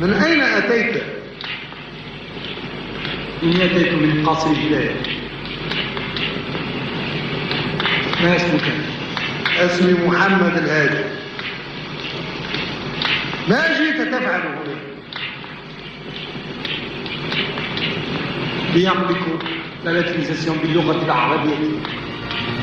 من أين أتيت؟ إني أتيت من قصر البلاد. ما اسمك؟ اسمي محمد الهادي. ما جئت تفعل هنا؟ ليملك لا لاتريزاسيون باللغة العربية.